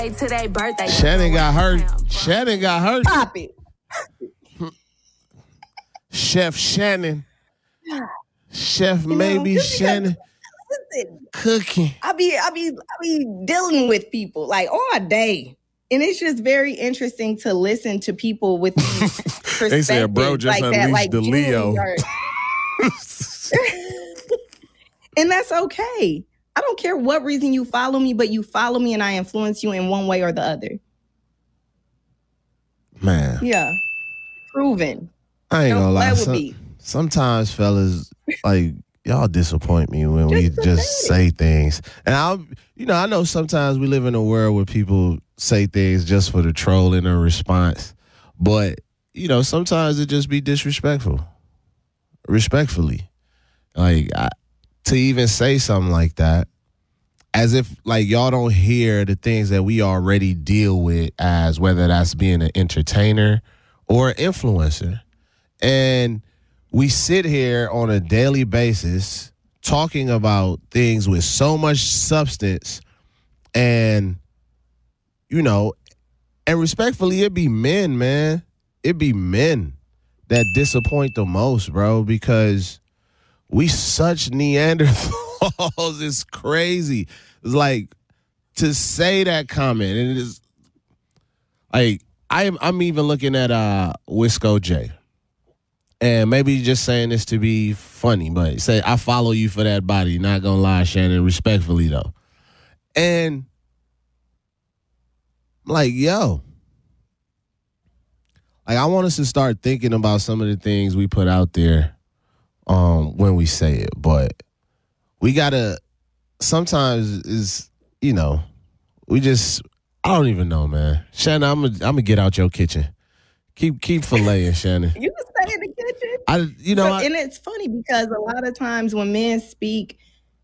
Today birthday. Shannon got hurt. Shannon got hurt. Stop it. Chef Shannon. Chef maybe Shannon. Listen, cooking. I be dealing with people like all day. And it's just very interesting to listen to people with these perspectives. They said, bro, just like unleashed that, like the Leo. And that's okay. I don't care what reason you follow me, but you follow me and I influence you in one way or the other. Man. Yeah. Proven. I ain't gonna lie. That would be. Sometimes, fellas, like, y'all disappoint me when we just say things. And I know sometimes we live in a world where people say things just for the trolling or response. But, sometimes it just be disrespectful. Respectfully. Like, to even say something like that, as if, like, y'all don't hear the things that we already deal with as whether that's being an entertainer or an influencer. And we sit here on a daily basis talking about things with so much substance and, and respectfully, it be men, man. It be men that disappoint the most, bro, because we such Neanderthals. It's crazy. It's like to say that comment, and it is like I'm even looking at Wisco J. And maybe just saying this to be funny, but say I follow you for that body. Not gonna lie, Shannon, respectfully though. And like, yo. Like, I want us to start thinking about some of the things we put out there when we say it. But we gotta sometimes we just I don't even know, man. Shannon, I'm gonna get out your kitchen. Keep filleting, Shannon. You can stay in the kitchen. And it's funny because a lot of times when men speak,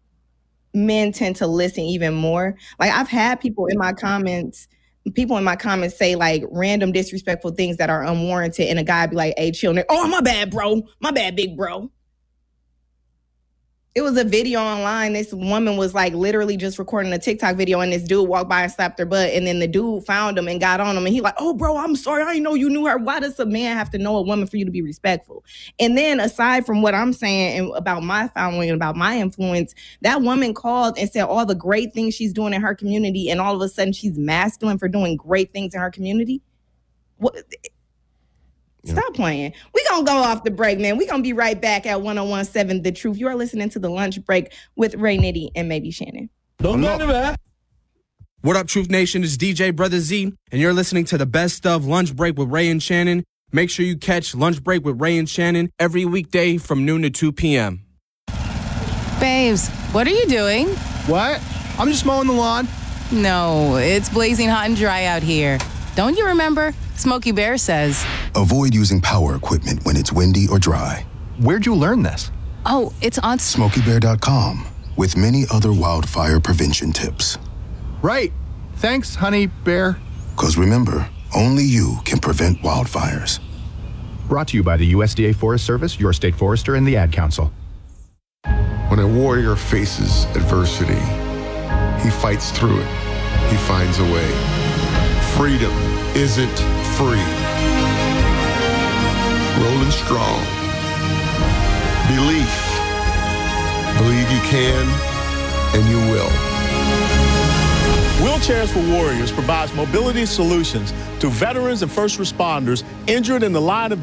men tend to listen even more. Like, I've had people in my comments say like random disrespectful things that are unwarranted, and a guy be like, "Hey, chill." Oh, my bad, bro. My bad, big bro. It was a video online. This woman was like literally just recording a TikTok video, and this dude walked by and slapped her butt. And then the dude found him and got on him. And he like, "Oh, bro, I'm sorry. I didn't know you knew her." Why does a man have to know a woman for you to be respectful? And then aside from what I'm saying and about my following and about my influence, that woman called and said all the great things she's doing in her community. And all of a sudden she's masculine for doing great things in her community. What? Stop playing. We're going to go off the break, man. We're going to be right back at 101.7 The Truth. You are listening to The Lunch Break with Ray Nitty and maybe Shannon. Don't matter, man. What up, Truth Nation? It's DJ Brother Z, and you're listening to the best of Lunch Break with Ray and Shannon. Make sure you catch Lunch Break with Ray and Shannon every weekday from noon to 2 p.m. Babes, what are you doing? What? I'm just mowing the lawn. No, it's blazing hot and dry out here. Don't you remember? Smokey Bear says, avoid using power equipment when it's windy or dry. Where'd you learn this? Oh, it's on SmokeyBear.com with many other wildfire prevention tips. Right. Thanks, honey bear. Because remember, only you can prevent wildfires. Brought to you by the USDA Forest Service, your state forester, and the Ad Council. When a warrior faces adversity, he fights through it. He finds a way. Freedom isn't free. Rolling strong. Belief. Believe you can, and you will. Wheelchairs for Warriors provides mobility solutions to veterans and first responders injured in the line of